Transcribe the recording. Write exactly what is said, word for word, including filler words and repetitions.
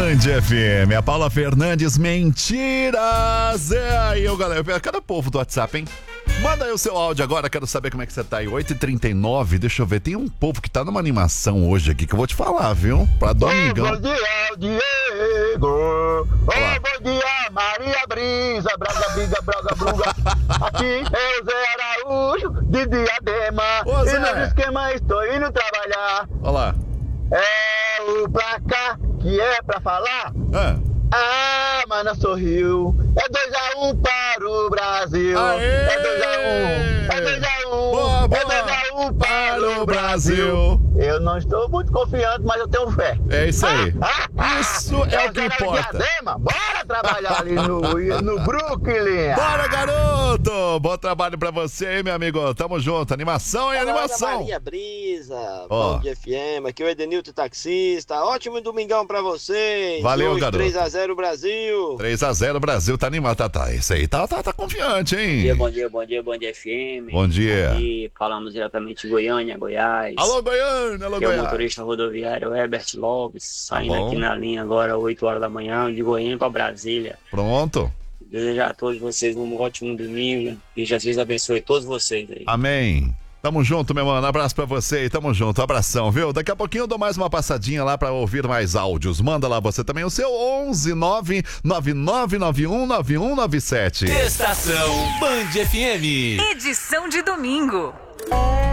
Band F M, a Paula Fernandes, mentiras. É aí, eu, galera, cada povo do WhatsApp, hein? Manda aí o seu áudio agora, quero saber como é que você tá aí. oito e trinta e nove, deixa eu ver, tem um povo que tá numa animação hoje aqui que eu vou te falar, viu? Pra domingão. Bom dia, Diego. Oh, bom dia, Maria Brisa, Braga, Briga, Braga, Bruga. Aqui é o Zé Araújo, de Diadema. Ô, Zé. E no esquema estou indo trabalhar. Olha lá. É o pra cá que é pra falar. Ah. Ah, mana sorriu. É dois a um para o Brasil. Aê! É dois a um. É dois a um. Boa, boa. É dois a um para, Para o o Brasil. Brasil. Eu não estou muito confiante, mas eu tenho fé. É isso aí. Ah, ah, Isso ah. é o que Eu quero importa. Diadema. Bora trabalhar ali no, no Brooklyn. Bora, garoto! Bom trabalho pra você aí, meu amigo. Tamo junto. Animação e Olá, animação. Maria Brisa, Ó. Band F M, aqui é o Edenilton Taxista. Ótimo domingão pra vocês. Valeu, Hoje, garoto. três a zero Brasil. três a zero Brasil, tá animado, tá, tá. Isso aí tá, tá, tá confiante, Bom hein? dia, bom dia, bom dia, bom dia F M. Bom dia. Aqui falamos diretamente de Goiânia, Goiás. Alô, Goiânia, alô, Aqui é o Goiânia. motorista rodoviário Herbert Lopes, saindo Tá bom. aqui na linha agora, oito horas da manhã, de Goiânia para Brasília. Pronto? Desejar a todos vocês um ótimo domingo e Jesus abençoe todos vocês aí. Amém. Tamo junto, meu mano. Abraço pra você e tamo junto. Abração, viu? Daqui a pouquinho eu dou mais uma passadinha lá pra ouvir mais áudios. Manda lá você também o seu onze nove nove nove nove um nove um nove sete. Estação Band F M. Edição de domingo.